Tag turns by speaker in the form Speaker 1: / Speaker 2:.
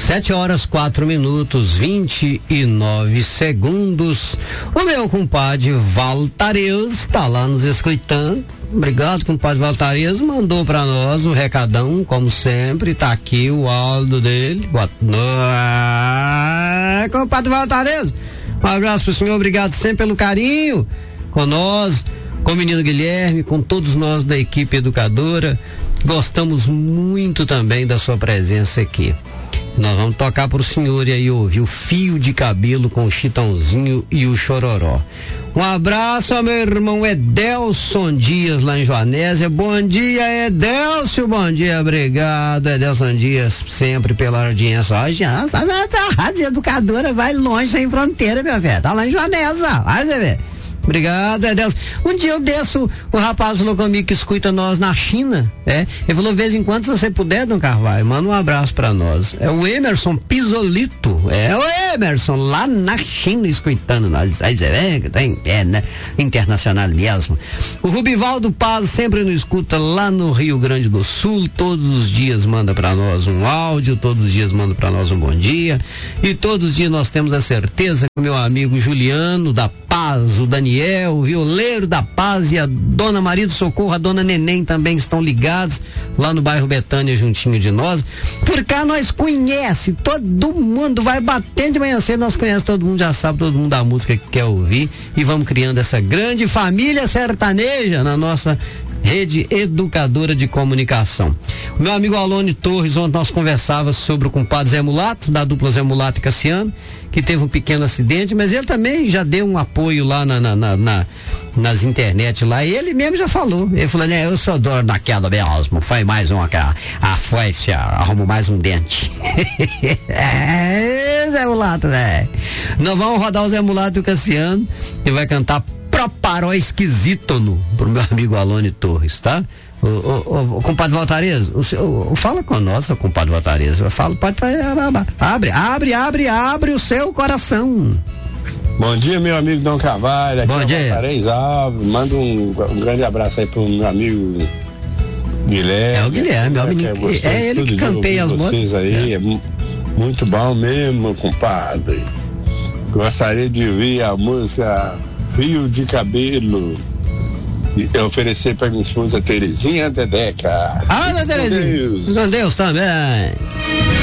Speaker 1: 7h04, 29 segundos. O meu compadre Valtarius está lá nos escutando. Obrigado, compadre Valtarius. Mandou para nós o recadão, como sempre. Tá aqui o áudio dele. Boa noite, compadre Valtarius. Um abraço pro senhor. Obrigado sempre pelo carinho com nós, com o menino Guilherme, com todos nós da equipe educadora. Gostamos muito também da sua presença aqui. Nós vamos tocar pro senhor e aí ouvir o Fio de Cabelo com o Chitãozinho e o Chororó. Um abraço ao meu irmão Edelson Dias lá em Joanésia. Bom dia, Edelson, bom dia, obrigado, Edelson Dias, sempre pela audiência. A Rádio Educadora vai longe, sem fronteira, meu velho, tá lá em Joanésia, vai você ver. Obrigado, Edelson. Um dia eu desço, o rapaz falou comigo que escuta nós na China, ele falou, de vez em quando, se você puder, Dom Carvalho, manda um abraço pra nós. É o Emerson Pisolito, o Emerson, lá na China, escutando nós. Né? Internacional mesmo. O Rubivaldo Paz sempre nos escuta lá no Rio Grande do Sul, todos os dias manda pra nós um áudio, todos os dias manda pra nós um bom dia, e todos os dias nós temos a certeza que o meu amigo Juliano da Paz, o Daniel, o Violeiro da Paz e a Dona Maria do Socorro, a Dona Neném também estão ligados lá no bairro Betânia, juntinho de nós. Por cá nós conhece, todo mundo vai batendo de manhã cedo, nós conhece todo mundo, já sabe todo mundo da música que quer ouvir, e vamos criando essa grande família sertaneja na nossa rede educadora de comunicação. O meu amigo Alone Torres, ontem nós conversávamos sobre o compadre Zé Mulato, da dupla Zé Mulato e Cassiano, que teve um pequeno acidente, mas ele também já deu um apoio lá nas internet lá, e ele mesmo já falou, ele falou, né, eu sou dono da queda mesmo, foi mais uma, foi, arrumou mais um dente. Zé Mulato, velho. Nós vamos rodar o Zé Mulato e o Cassiano, e vai cantar Proparó Esquisito pro meu amigo Alone Torres, tá? O compadre Valtarias, fala com nós, compadre Valtarias. Fala, pode abre o seu coração.
Speaker 2: Bom dia, meu amigo Dom Carvalho. Aqui
Speaker 1: bom dia.
Speaker 2: Valtarias Alves. Manda um grande abraço aí pro meu amigo Guilherme.
Speaker 1: É o Guilherme, é o menino. É ele que campeia as
Speaker 2: vocês aí. É muito bom mesmo, compadre. Gostaria de ouvir a música Fio de Cabelo. E oferecer para minha esposa Terezinha Dedeca.
Speaker 1: Ah, Terezinha. Com Deus também.